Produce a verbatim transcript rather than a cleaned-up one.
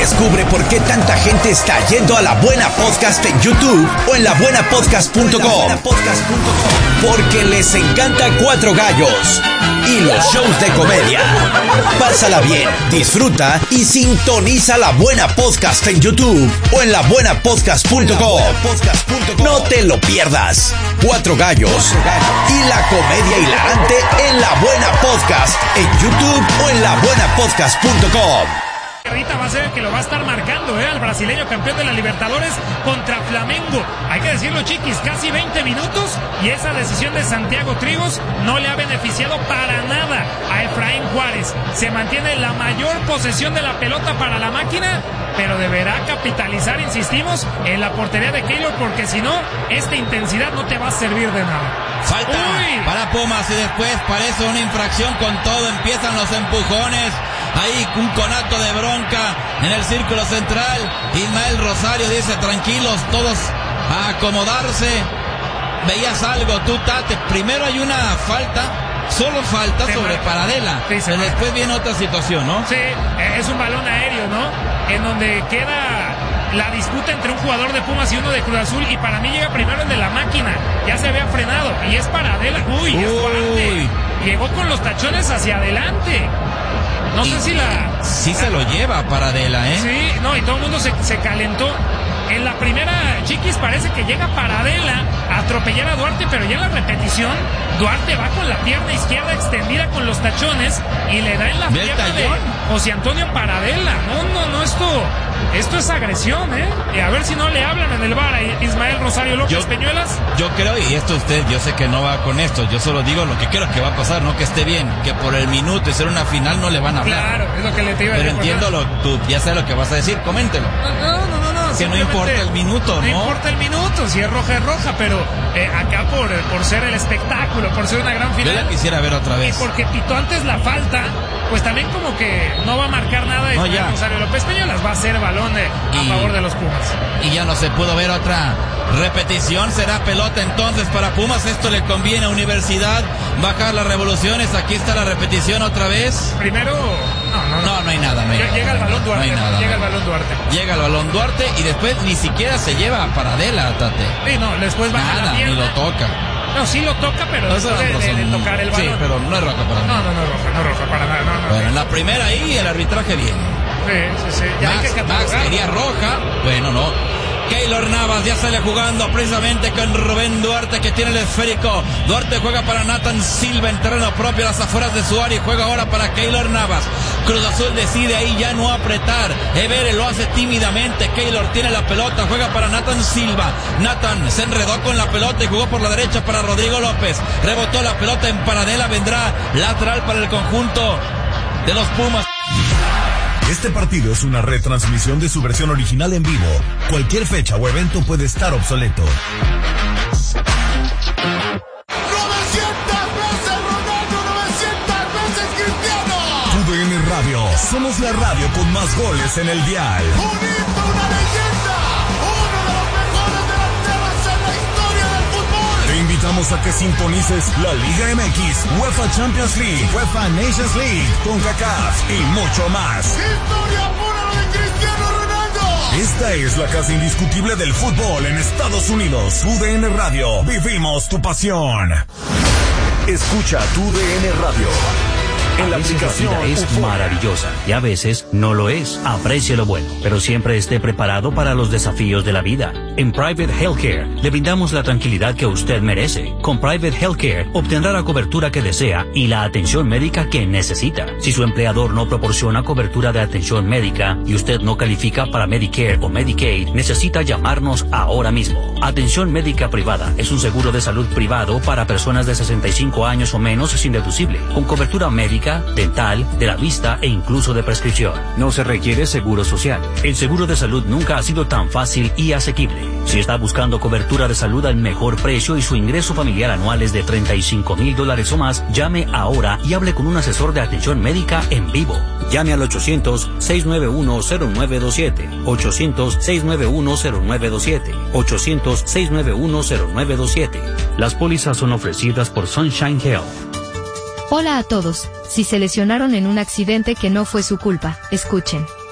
Descubre por qué tanta gente está yendo a La Buena Podcast en YouTube o en la buena podcast punto com. Porque les encanta Cuatro Gallos y los shows de comedia. Pásala bien, disfruta y sintoniza La Buena Podcast en YouTube o en la buena podcast punto com. No te lo pierdas. Cuatro Gallos y la comedia hilarante en La Buena Podcast en YouTube o en la buena podcast punto com. Ahorita va a ser el que lo va a estar marcando, ¿eh? Al brasileño campeón de la Libertadores contra Flamengo. Hay que decirlo, chiquis, casi veinte minutos y esa decisión de Santiago Trigos no le ha beneficiado para nada a Efraín Juárez. Se mantiene la mayor posesión de la pelota para la máquina, pero deberá capitalizar, insistimos, en la portería de Keylor, porque si no, esta intensidad no te va a servir de nada. Falta Uy. para Pumas y después parece una infracción con todo, empiezan los empujones. Ahí un conato de bronca en el círculo central. Ismael Rosario dice: tranquilos, todos a acomodarse. ¿Veías algo tú, Tate? Primero hay una falta, solo falta se sobre marca. Paradela. Sí, se después marca. Viene otra situación, ¿no? Sí, es un balón aéreo, ¿no? En donde queda la disputa entre un jugador de Pumas y uno de Cruz Azul, y para mí llega primero el de la máquina. Ya se había frenado y es Paradela. Uy, Uy. es fuerte. Llegó con los tachones hacia adelante. No y sé si la... Sí se lo lleva Paradela, ¿eh? Sí, no, y todo el mundo se, se calentó. En la primera, chiquis, parece que llega Paradela a atropellar a Duarte, pero ya en la repetición, Duarte va con la pierna izquierda extendida con los tachones y le da en la pierna de José Antonio Paradela. No, no, no, esto... Esto es agresión, ¿eh? Y a ver si no le hablan en el bar a Ismael Rosario López yo, Peñuelas. Yo creo, y esto usted, yo sé que no va con esto, yo solo digo lo que creo que va a pasar, no que esté bien, que por el minuto y ser una final no le van a hablar. Claro, es lo que le te iba a decir. Pero entiendo, lo, tú ya sabes lo que vas a decir, coméntelo. No, no, no, no. Que no importa el minuto, ¿no? No importa el minuto, si es roja es roja, pero eh, acá por, por ser el espectáculo, por ser una gran final. Yo la quisiera ver otra vez. Y porque pitó antes la falta, pues también como que no va a marcar nada de no, ya. Rosario López Peñuelas, va a ser balón de, a y, favor de los Pumas. Y ya no se pudo ver otra repetición, será pelota entonces para Pumas. Esto le conviene a Universidad bajar las revoluciones. Aquí está la repetición otra vez. Primero, no, no, no, no, no hay nada. No hay llega nada, el balón Duarte, no hay nada, llega el balón Duarte. Llega el balón Duarte y después ni siquiera se lleva a Paradela, Tate. Sí, no, después baja nada, la pierna. ni lo toca. No, sí lo toca, pero no después de, de, de tocar el balón. Sí, pero no es roja para nada. No, no, no es roja, no es roja para nada. No, no, bueno, en la primera ahí el arbitraje viene. Sí, sí, sí. Ya Max, hay que Max quería roja, bueno, no. Keylor Navas ya sale jugando precisamente con Rubén Duarte, que tiene el esférico. Duarte juega para Nathan Silva en terreno propio a las afueras de su área y juega ahora para Keylor Navas. Cruz Azul decide ahí ya no apretar. Evere lo hace tímidamente. Keylor tiene la pelota, juega para Nathan Silva. Nathan se enredó con la pelota y jugó por la derecha para Rodrigo López. Rebotó la pelota en Paradela, vendrá lateral para el conjunto de los Pumas. Este partido es una retransmisión de su versión original en vivo. Cualquier fecha o evento puede estar obsoleto. novecientas veces Ronaldo, novecientas veces Cristiano. T D N Radio, somos la radio con más goles en el dial. Un hito, una leyenda, uno de los mejores delanteros en la historia del fútbol. Te invitamos a que sintonices la Liga M X, UEFA Champions League, UEFA Nations League, CONCACAF y mucho más. Historia pura lo de Cristiano Ronaldo. Esta es la casa indiscutible del fútbol en Estados Unidos. T D N Radio, vivimos tu pasión. Escucha T D N Radio en la aplicación. La vida es maravillosa y a veces no lo es. Aprecie lo bueno, pero siempre esté preparado para los desafíos de la vida. En Private Healthcare le brindamos la tranquilidad que usted merece. Con Private Healthcare obtendrá la cobertura que desea y la atención médica que necesita. Si su empleador no proporciona cobertura de atención médica y usted no califica para Medicare o Medicaid, necesita llamarnos ahora mismo. Atención médica privada es un seguro de salud privado para personas de sesenta y cinco años o menos sin deducible, con cobertura médica, dental, de la vista e incluso de prescripción. No se requiere seguro social. El seguro de salud nunca ha sido tan fácil y asequible. Si está buscando cobertura de salud al mejor precio y su ingreso familiar anual es de treinta y cinco mil dólares o más, llame ahora y hable con un asesor de atención médica en vivo. Llame al ochocientos, seiscientos noventa y uno, cero nueve dos siete, ochocientos, seiscientos noventa y uno, cero nueve dos siete, ochocientos, seiscientos noventa y uno, cero nueve dos siete. Las pólizas son ofrecidas por Sunshine Health. Hola a todos. Si se lesionaron en un accidente que no fue su culpa, escuchen.